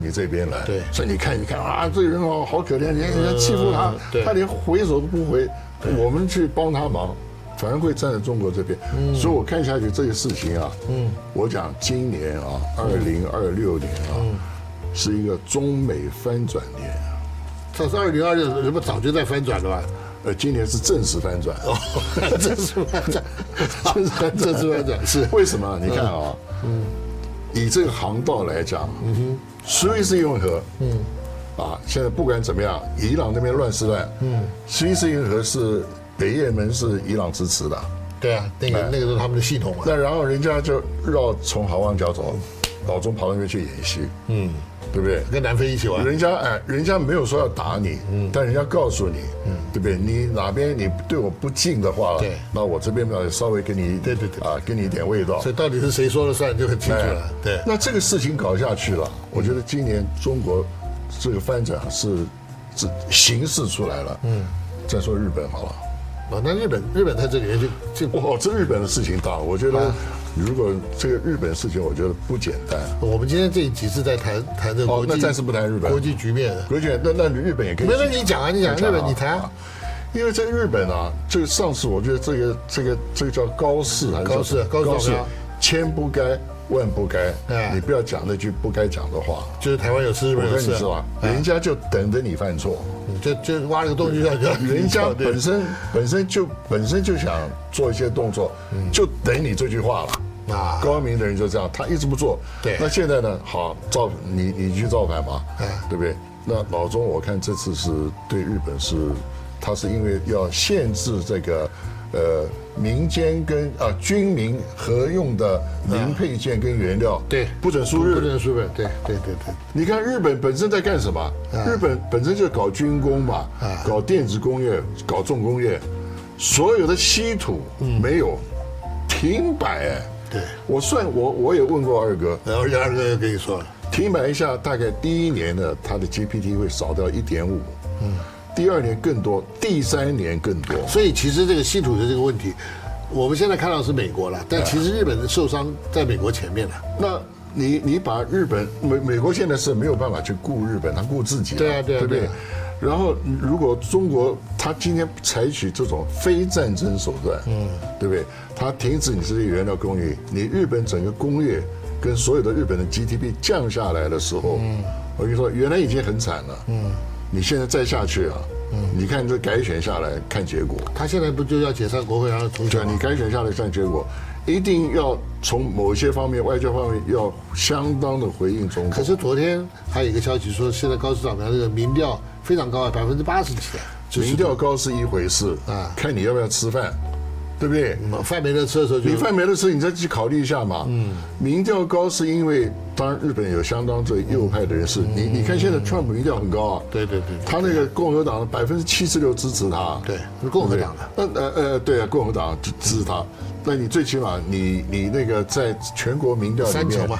你这边来， 对， 所以你看啊，这个人哦好可怜，人家欺负他，他连回手都不回，我们去帮他忙，反而会站在中国这边。所以我看下去这个事情啊，我讲今年啊，2026年啊，是一个中美翻转年。 这是2026，人们早就在翻转了吧？ 今年是正式翻转， 正式翻转，正式翻转是为什么？你看啊，以这个航道来讲，苏伊士运河，现在不管怎么样，伊朗那边乱是乱，苏伊士运河是北也门是伊朗支持的， 对啊，那个都是他们的系统啊。 那然后人家就绕从好望角走，老中跑那边去演习，对不对？ 跟南非一起玩。 人家没有说要打你，但人家告诉你，对不对？你哪边你对我不敬的话， 对， 那我这边呢稍微给你，对，给你一点味道。 所以到底是谁说了算就很清楚了。对。 那这个事情搞下去了，我觉得今年中国这个翻转是形势出来了。再说日本好了。 那日本在这里面就这日本的事情大，我觉得。如果这个日本事情，我觉得不简单。 我们今天这一集是在谈这个国际， 那暂时不谈日本国际局面。 国际那日本也可以。 没有，你讲日本你谈。 因为在日本啊，这个上次我觉得这个叫高市还是高市，千不该万不该，你不要讲那句不该讲的话。 就是台湾有事，日本有事， 是吧？人家就等着你犯错， 就挖了个洞就让人家本身就想做一些动作，就等你这句话了。高明的人就这样，他一直不做。 对， 那现在呢？好，你去造反吧，对不对？那老钟，我看这次是对日本他是因为要限制这个民间跟军民合用的零配件跟原料， 对， 不准输日， 对。 你看日本本身在干什么？日本本身就搞军工嘛，搞电子工业，搞重工业，所有的稀土没有停摆。 对， 我也问过二哥， 然后二哥又跟你说了， 停摆一下，大概第一年呢，它的 GPT 会少掉1.5，第二年更多，第三年更多。 所以其实这个稀土的这个问题，我们现在看到是美国了，但其实日本的受伤在美国前面了。 那你把日本美国现在是没有办法去顾日本，他顾自己， 对不对？ 然后如果中国他今天采取这种非战争手段，对不对？他停止你这些原料供应，你日本整个工业跟所有的日本的 GDP 降下来的时候，我跟你说，原来已经很惨了，你现在再下去啊，你看这改选下来看结果， 他现在不就要解散国会，然后重选？ 对，你改选下来看结果，一定要从某些方面，外交方面要相当的回应中国。 可是昨天还有一个消息说，现在高市长的这个民调非常高，80%几的。 民调高是一回事看你要不要吃饭，对不对？ 饭没得吃的时候， 你饭没得吃，你再去考虑一下嘛。民调高是因为，当然日本有相当这右派的人士，你看现在川普民调很高啊。 对， 他那个共和党76%支持他。 对，是共和党的。对啊，共和党支持他。那你最起码你那个在全国民调里面 3成嘛，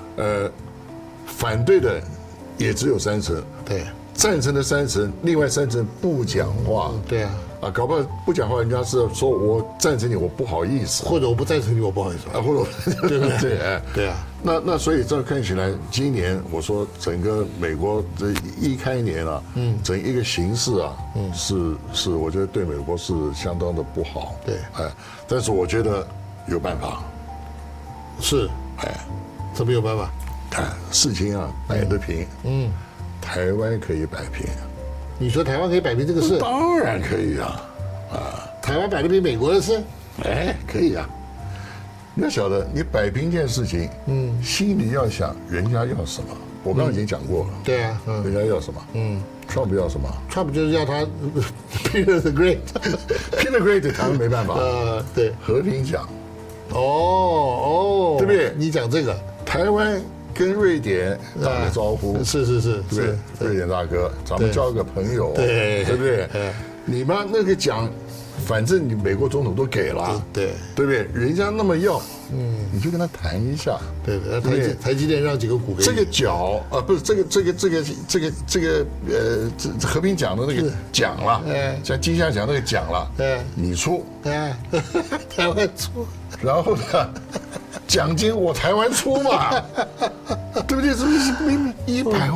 反对的也只有3成。 对。 赞成的3成，另外3成不讲话。 对啊， 搞不好不讲话，人家是说我赞成你，我不好意思， 或者我不赞成你，我不好意思或者对不对？ 对啊。那所以这看起来，今年我说整个美国这一开年啊，整一个形势啊，是我觉得对美国是相当的不好。 对， 但是我觉得有办法。 是，怎么有办法？ 事情啊摆得平。台湾可以摆平， 你说台湾可以摆平这个事？ 当然可以啊， 台湾摆得平美国的事？ 可以啊。你要晓得，你摆平一件事情，心里要想人家要什么。我刚刚已经讲过了， 对啊， 人家要什么？Trump 要什么 ？Trump 就是要他 Peter the Great，Peter Great 台湾没办法， 对， 和平讲， 对不对？你讲这个， 台湾跟瑞典打个招呼， 是， 对，瑞典大哥，咱们交个朋友， 对不对？你妈那个奖，反正你美国总统都给了， 对不对？人家那么要，你就跟他谈一下， 对，台积电让几个股给你， 这个角不是这个和平奖的那个奖了，像金像奖那个奖了，你出， 台湾出， 然后呢？奖金我台湾出嘛，对不对？这是100万。